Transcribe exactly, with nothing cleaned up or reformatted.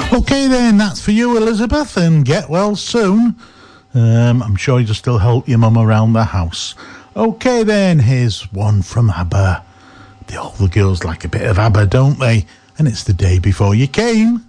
Okay then, that's for you, Elizabeth, and get well soon. Um, I'm sure you'll still help your mum around the house. Okay then, here's one from ABBA. The, all the girls like a bit of ABBA, don't they? And it's The Day Before You Came.